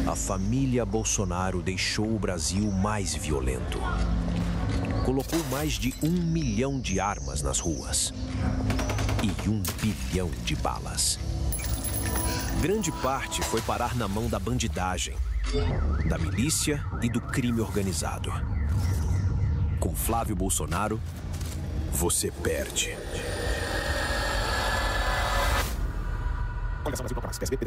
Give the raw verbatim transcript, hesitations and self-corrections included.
A família Bolsonaro deixou o Brasil mais violento. Colocou mais de um milhão de armas nas ruas e um bilhão de balas. Grande parte foi parar na mão da bandidagem, da milícia e do crime organizado. Com Flávio Bolsonaro, você perde. Coligação Brasil Proclamas, P S B, P